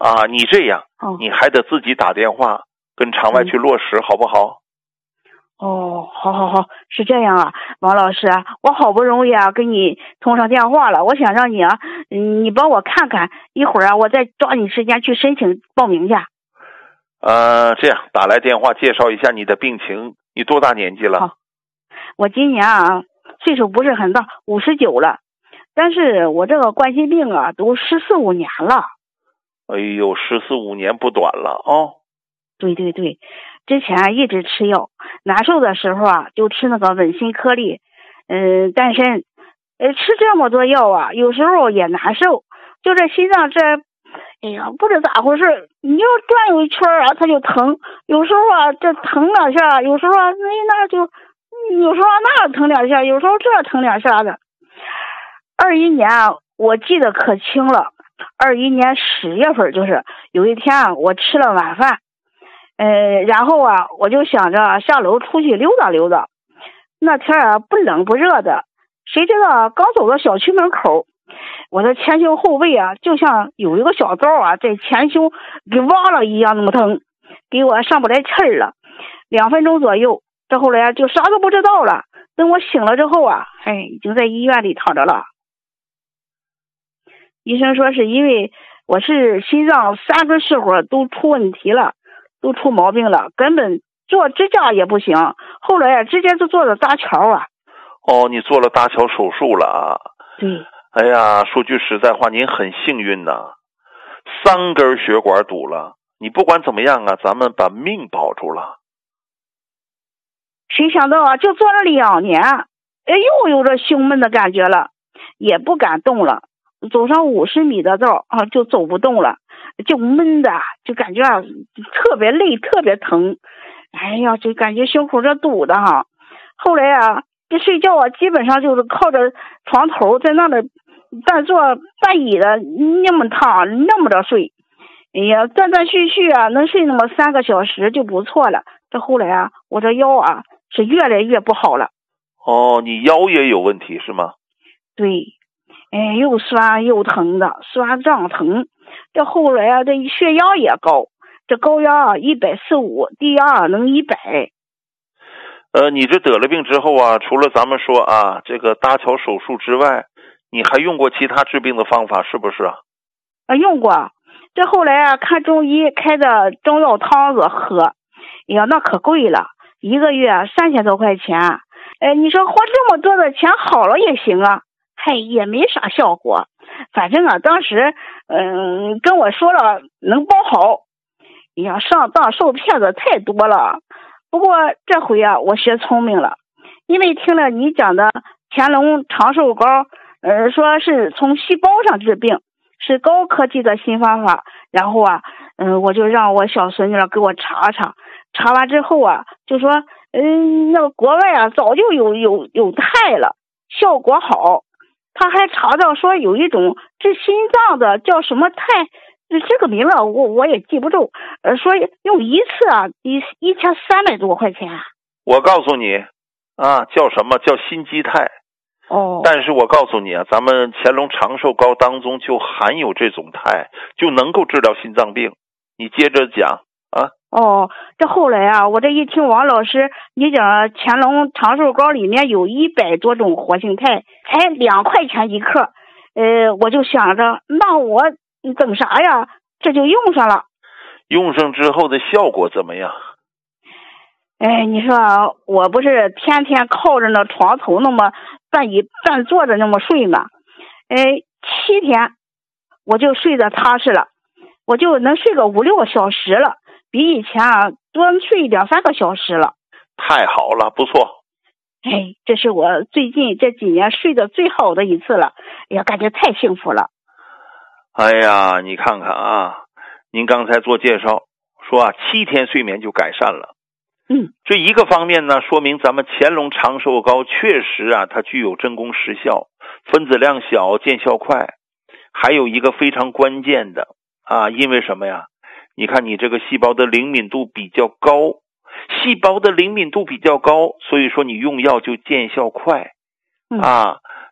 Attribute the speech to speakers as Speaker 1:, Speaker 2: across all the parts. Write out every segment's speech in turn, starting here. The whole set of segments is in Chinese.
Speaker 1: 啊，你这样，你还得自己打电话跟厂外去落实，好不好？
Speaker 2: 哦，好，是这样啊，王老师啊，我好不容易啊跟你通上电话了，我想让你啊，你帮我看看，一会儿啊我再抓紧时间去申请报名去。
Speaker 1: 这样打来电话介绍一下你的病情，你多大年纪了？
Speaker 2: 好，我今年啊岁数不是很大，59了，但是我这个冠心病啊都14、15年了。
Speaker 1: 哎呦，14、15年不短了哦。
Speaker 2: 对，之前一直吃药，难受的时候啊就吃那个稳心颗粒，丹参，吃这么多药啊，有时候也难受，就这心脏这，哎呀，不知咋回事，你要转悠一圈啊，它就疼，有时候啊这疼两下，有时候啊那就，有时候那疼两下，有时候这疼两下的。21年啊，我记得可清了，21年10月份就是有一天啊，我吃了晚饭。然后啊，我就想着下楼出去溜达溜达。那天啊，不冷不热的，谁知道刚走到小区门口，我的前胸后背啊，就像有一个小刀啊，在前胸给挖了一样，那么疼，给我上不来气儿了。2分钟左右，这后来就啥都不知道了。等我醒了之后啊，已经在医院里躺着了。医生说是因为我是心脏3根室火都出问题了。都出毛病了，根本做支架也不行。后来直接就做了搭桥啊。
Speaker 1: 哦，你做了搭桥手术了啊？
Speaker 2: 对。
Speaker 1: 哎呀，说句实在话，您很幸运呐，3根血管堵了。你不管怎么样啊，咱们把命保住了。
Speaker 2: 谁想到啊，就做了2年，又有着胸闷的感觉了，也不敢动了。走上50米的道啊，就走不动了，就闷的，就感觉啊特别累，特别疼。哎呀，就感觉胸口这堵的哈。后来啊，这睡觉啊，基本上就是靠着床头在那里半坐半倚的那么躺那么着睡。哎呀，断断续续啊，能睡那么3个小时就不错了。这后来啊，我这腰啊是越来越不好了。
Speaker 1: 哦，你腰也有问题是吗？
Speaker 2: 对。又酸又疼的，酸胀疼。这后来啊，这血压也高，这高压啊145，低压啊能100。
Speaker 1: 你这得了病之后啊，除了咱们说啊这个搭桥手术之外，你还用过其他治病的方法是不是啊？
Speaker 2: 用过。这后来啊，看中医开的中药汤子喝，哎呀，那可贵了，1个月3000多块钱。你说花这么多的钱好了也行啊。也没啥效果，反正啊，当时跟我说了能包好。哎呀，上当受骗的太多了。不过这回啊，我学聪明了，因为听了你讲的乾隆长寿膏，说是从细胞上治病，是高科技的新方法。然后啊，我就让我小孙女给我查查，查完之后啊，就说那个国外啊早就有肽了，效果好。他还查到说有一种治心脏的叫什么肽，这个名字我也记不住，说用一次啊1300多块钱。
Speaker 1: 我告诉你啊，叫什么叫心肌肽。但是我告诉你啊，咱们乾隆长寿膏当中就含有这种肽，就能够治疗心脏病。你接着讲啊。
Speaker 2: 这后来啊，我这一听王老师你讲乾隆长寿膏里面有100多种活性肽，才2块钱1克，我就想着那我等啥呀，这就用上了。
Speaker 1: 用上之后的效果怎么样？
Speaker 2: 你说啊，我不是天天靠着那床头那么半倚半坐着那么睡吗？7天我就睡得踏实了，我就能睡个5、6个小时了，比以前啊多睡2、3个小时了。
Speaker 1: 太好了，不错。
Speaker 2: 这是我最近这几年睡得最好的一次了，哎呀，感觉太幸福了。
Speaker 1: 哎呀，你看看啊，您刚才做介绍说啊，7天睡眠就改善了。这一个方面呢，说明咱们乾隆长寿膏确实啊，它具有真功实效，分子量小，见效快。还有一个非常关键的啊，因为什么呀？你看你这个细胞的灵敏度比较高，细胞的灵敏度比较高，所以说你用药就见效快。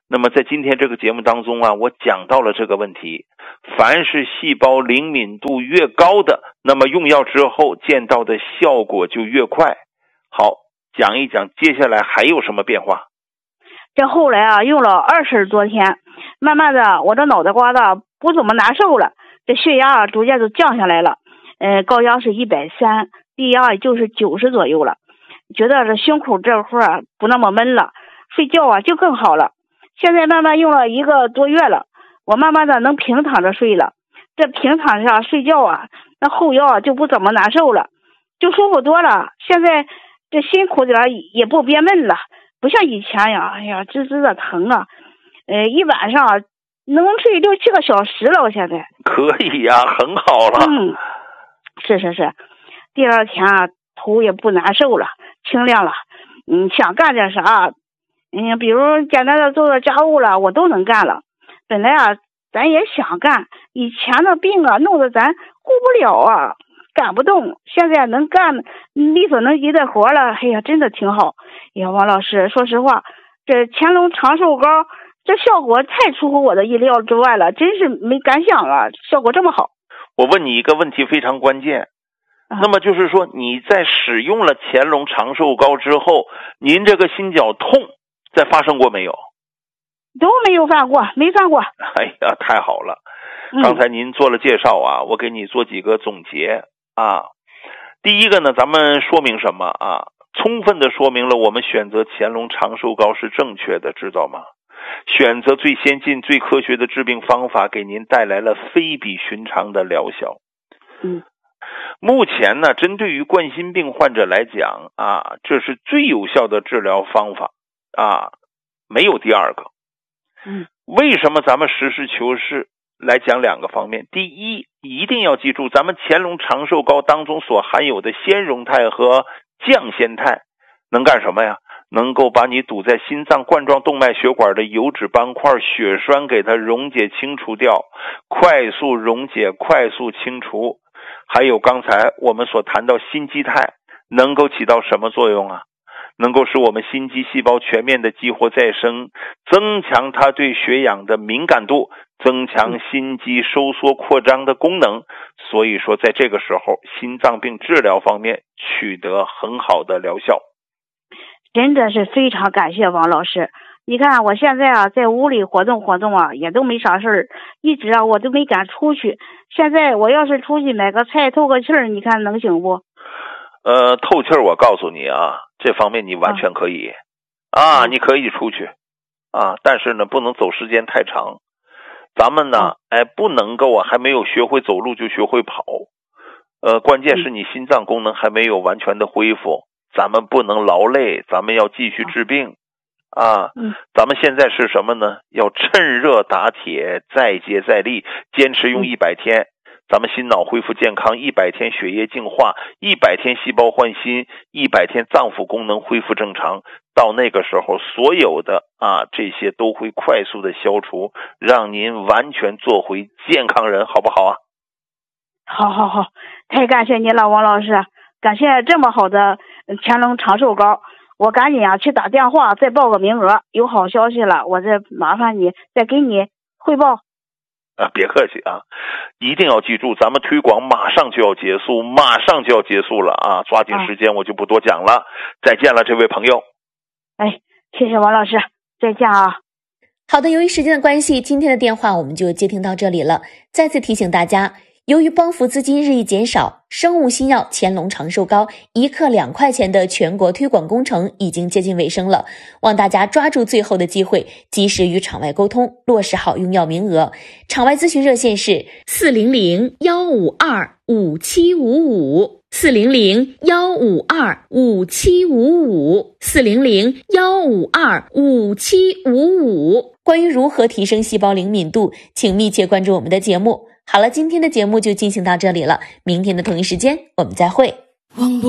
Speaker 1: 那么在今天这个节目当中啊，我讲到了这个问题，凡是细胞灵敏度越高的，那么用药之后见到的效果就越快。好，讲一讲接下来还有什么变化。
Speaker 2: 这后来啊，用了20多天，慢慢的我这脑袋瓜子不怎么难受了，这血压逐渐就降下来了，高压是130，低压就是90左右了，觉得这胸口这块不那么闷了，睡觉啊就更好了。现在慢慢用了1个多月了，我慢慢的能平躺着睡了，这平躺下睡觉啊，那后腰啊就不怎么难受了，就舒服多了。现在这心口点也不憋闷了，不像以前呀，哎呀吱吱的疼啊，一晚上能睡6、7个小时了。我现在
Speaker 1: 可以呀，很好了。
Speaker 2: 是，第二天啊，头也不难受了，清亮了。想干点啥，比如简单的做做家务了，我都能干了。本来啊，咱也想干，以前的病啊，弄得咱顾不了啊，干不动。现在能干，力所能及的活了，哎呀，真的挺好。哎呀，王老师，说实话，这乾隆长寿膏这效果太出乎我的意料之外了，真是没敢想啊，效果这么好。
Speaker 1: 我问你一个问题非常关键，那么就是说你在使用了乾隆长寿膏之后，您这个心绞痛再发生过没有？
Speaker 2: 都没有犯过，没犯过。
Speaker 1: 哎呀，太好了。刚才您做了介绍啊，我给你做几个总结啊。第一个呢，咱们说明什么啊？充分的说明了我们选择乾隆长寿膏是正确的，知道吗？选择最先进最科学的治病方法，给您带来了非比寻常的疗效。目前呢，针对于冠心病患者来讲啊，这是最有效的治疗方法啊，没有第二个。为什么咱们实事求是来讲2个方面？第一，一定要记住咱们乾隆长寿膏当中所含有的纤溶肽和降仙肽能干什么呀？能够把你堵在心脏冠状动脉血管的油脂斑块、血栓给它溶解清除掉，快速溶解，快速清除。还有刚才我们所谈到心肌肽能够起到什么作用啊？能够使我们心肌细胞全面的激活再生，增强它对血氧的敏感度，增强心肌收缩扩张的功能。所以说在这个时候，心脏病治疗方面取得很好的疗效。
Speaker 2: 真的是非常感谢王老师。你看我现在啊，在屋里活动啊，也都没啥事儿，一直啊我都没敢出去。现在我要是出去买个菜透个气儿，你看能行不？
Speaker 1: 透气儿我告诉你啊，这方面你完全可以你可以出去但是呢不能走时间太长。咱们呢不能够还没有学会走路就学会跑，关键是你心脏功能还没有完全的恢复，咱们不能劳累，咱们要继续治病咱们现在是什么呢？要趁热打铁，再接再厉，坚持用100天，咱们心脑恢复健康，100天血液净化，100天细胞换新，100天脏腑功能恢复正常。到那个时候，所有的这些都会快速的消除，让您完全做回健康人，好不好啊？
Speaker 2: 好，太感谢您了，王老师，感谢这么好的乾隆长寿膏。我赶紧去打电话再报个名额，有好消息了我再麻烦你再给你汇报。
Speaker 1: 别客气一定要记住，咱们推广马上就要结束了抓紧时间，我就不多讲了。再见了，这位朋友。
Speaker 2: 谢谢王老师，再见啊。
Speaker 3: 好的，由于时间的关系，今天的电话我们就接听到这里了。再次提醒大家，由于帮扶资金日益减少，生物新药乾隆长寿膏1克2块钱的全国推广工程已经接近尾声了，望大家抓住最后的机会，及时与场外沟通，落实好用药名额。场外咨询热线是400-152-5755 400-152-5755 400-152-5755。关于如何提升细胞灵敏度，请密切关注我们的节目。好了，今天的节目就进行到这里了，明天的同一时间我们再会。